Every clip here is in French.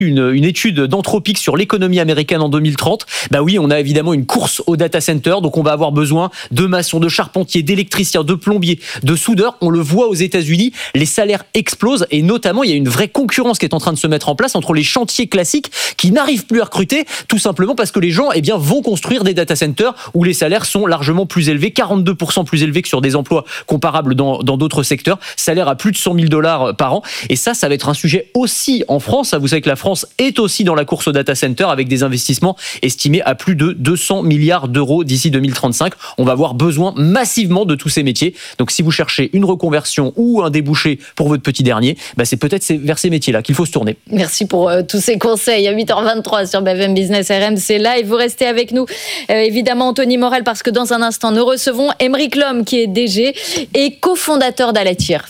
une étude d'Anthropic sur l'économie américaine en 2030. Bah oui, on a évidemment une course au data center, donc on va avoir besoin de maçons, de charpentiers, d'électriciens, de plombiers, de soudeurs. On le voit aux États-Unis, les salaires explosent et notamment il y a une vraie concurrence qui est en train de se mettre en place entre les chantiers classiques qui n'arrivent plus à recruter, tout simplement parce que les gens vont construire des data centers où les salaires sont largement plus élevés, 42% plus élevés que sur des emplois comparables dans d'autres secteurs, salaire à plus de $100 000 par an. Et ça va être un sujet aussi en France. Vous savez que la France est aussi dans la course au data center avec des investissements estimés à plus de 200 milliards d'euros d'ici 2035. On va avoir besoin massivement de tous ces métiers. Donc si vous cherchez une reconversion ou un débouché pour votre petit dernier, c'est peut-être vers ces métiers-là qu'il faut se tourner. Merci pour tous ces conseils. À 8h23 sur BFM Business RMC Live. Vous restez avec nous, évidemment, Anthony Morel, parce que dans un instant, nous recevons Aymeric Lhomme, qui est DG et cofondateur d'Alatir.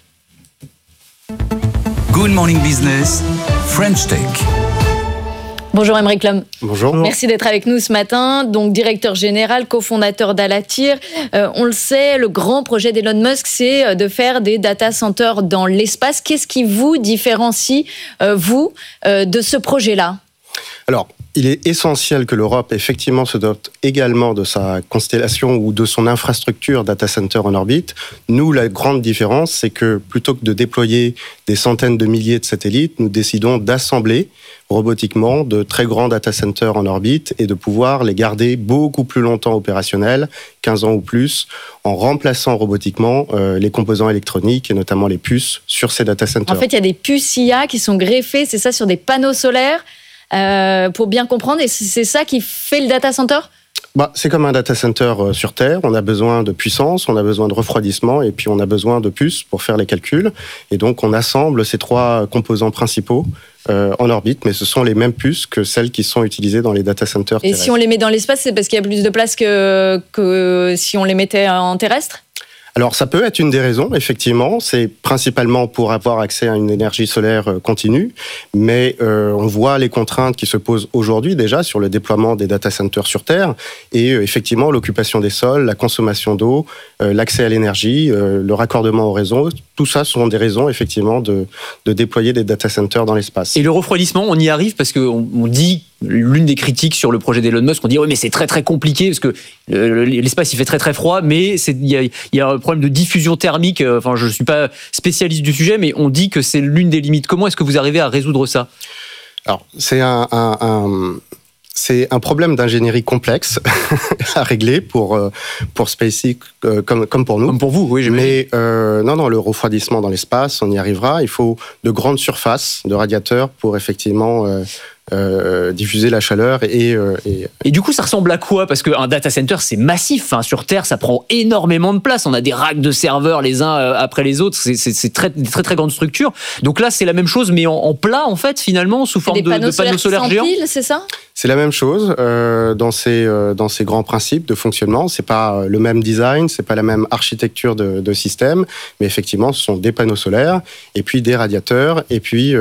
Good Morning Business, French Tech. Bonjour Aymeric Lhomme. Bonjour. Merci d'être avec nous ce matin. Donc directeur général, cofondateur d'Alatir. On le sait, le grand projet d'Elon Musk, c'est de faire des data centers dans l'espace. Qu'est-ce qui vous différencie, vous, de ce projet-là ? Alors, il est essentiel que l'Europe, effectivement, se dote également de sa constellation ou de son infrastructure data center en orbite. Nous, la grande différence, c'est que plutôt que de déployer des centaines de milliers de satellites, nous décidons d'assembler robotiquement de très grands data centers en orbite et de pouvoir les garder beaucoup plus longtemps opérationnels, 15 ans ou plus, en remplaçant robotiquement les composants électroniques et notamment les puces sur ces data centers. En fait, il y a des puces IA qui sont greffées, c'est ça, sur des panneaux solaires. Pour bien comprendre, et c'est ça qui fait le data center ? C'est comme un data center sur Terre. On a besoin de puissance, on a besoin de refroidissement et puis on a besoin de puces pour faire les calculs. Et donc on assemble ces trois composants principaux en orbite, mais ce sont les mêmes puces que celles qui sont utilisées dans les data centers terrestres. Et si on les met dans l'espace, c'est parce qu'il y a plus de place que si on les mettait en terrestre ? Alors, ça peut être une des raisons, effectivement. C'est principalement pour avoir accès à une énergie solaire continue. Mais on voit les contraintes qui se posent aujourd'hui déjà sur le déploiement des data centers sur Terre. Et effectivement, l'occupation des sols, la consommation d'eau, l'accès à l'énergie, le raccordement au réseau, tout ça sont des raisons, effectivement, de déployer des data centers dans l'espace. Et le refroidissement, on y arrive parce qu'on dit... L'une des critiques sur le projet d'Elon Musk, on dit oui, mais c'est très très compliqué parce que l'espace il fait très très froid, mais il y a un problème de diffusion thermique. Enfin, je suis pas spécialiste du sujet, mais on dit que c'est l'une des limites. Comment est-ce que vous arrivez à résoudre ça ? Alors, c'est un problème d'ingénierie complexe à régler pour SpaceX comme pour nous. Comme pour vous, oui. Mais non, le refroidissement dans l'espace, on y arrivera. Il faut de grandes surfaces de radiateurs pour effectivement diffuser la chaleur et du coup, ça ressemble à quoi ? Parce qu'un data center, c'est massif. Sur Terre, ça prend énormément de place. On a des racks de serveurs les uns après les autres. C'est très, très, très grande structure. Donc là, c'est la même chose, mais en plat, en fait, finalement, sous forme de panneaux solaires géants. Pile, c'est ça ? C'est la même chose dans ces grands principes de fonctionnement. C'est pas le même design, c'est pas la même architecture de système, mais effectivement, ce sont des panneaux solaires et puis des radiateurs et puis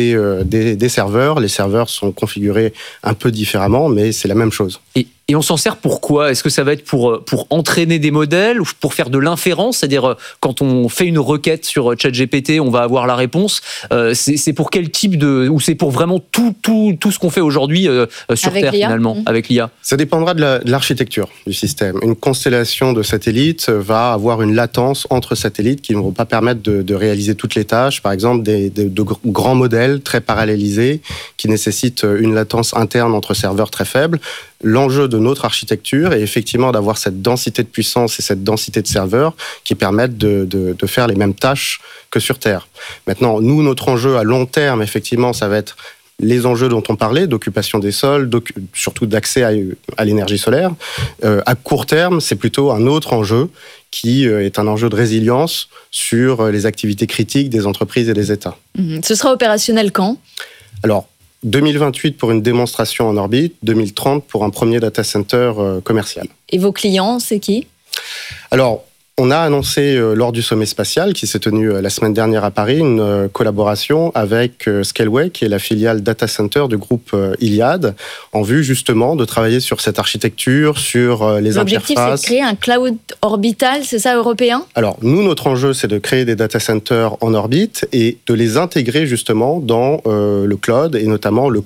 des serveurs. Les serveurs sont configurés un peu différemment, mais c'est la même chose. Et on s'en sert pour quoi ? Est-ce que ça va être pour entraîner des modèles ou pour faire de l'inférence ? C'est-à-dire, quand on fait une requête sur ChatGPT, on va avoir la réponse. C'est pour quel type de... Ou c'est pour vraiment tout ce qu'on fait aujourd'hui sur avec Terre, l'IA, finalement, avec l'IA ? Ça dépendra de l'architecture du système. Une constellation de satellites va avoir une latence entre satellites qui ne vont pas permettre de réaliser toutes les tâches. Par exemple, de grands modèles très parallélisés qui nécessitent une latence interne entre serveurs très faible. L'enjeu de notre architecture est effectivement d'avoir cette densité de puissance et cette densité de serveurs qui permettent de faire les mêmes tâches que sur Terre. Maintenant, nous, notre enjeu à long terme, effectivement, ça va être les enjeux dont on parlait, d'occupation des sols, surtout d'accès à l'énergie solaire. À court terme, c'est plutôt un autre enjeu qui est un enjeu de résilience sur les activités critiques des entreprises et des États. Ce sera opérationnel quand ? Alors, 2028 pour une démonstration en orbite, 2030 pour un premier data center commercial. Et vos clients, c'est qui ? Alors, on a annoncé lors du sommet spatial qui s'est tenu la semaine dernière à Paris une collaboration avec Scaleway, qui est la filiale data center du groupe Iliad, en vue justement de travailler sur cette architecture, sur les interfaces. L'objectif, c'est de créer un cloud orbital, c'est ça, européen ? Alors, nous, notre enjeu, c'est de créer des data centers en orbite et de les intégrer justement dans le cloud et notamment le